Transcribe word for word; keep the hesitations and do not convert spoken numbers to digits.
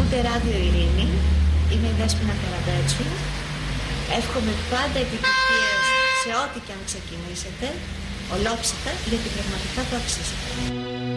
Ακούτε Ράδιο Ειρήνη, είμαι η Δέσποινα Καραμπέτσου. Εύχομαι πάντα επιτυχίες σε ό,τι και αν ξεκινήσετε, ολόψυχα, γιατί πραγματικά το αξίζετε.